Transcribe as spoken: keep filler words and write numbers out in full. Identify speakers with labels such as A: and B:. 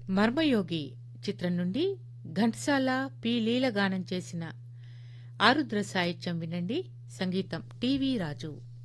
A: మర్మయోగి చిత్రం నుండి ఘంటసాల పి లీల గానం చేసిన ఆరుద్ర సాహిత్యం వినండి. సంగీతం టివి రాజు.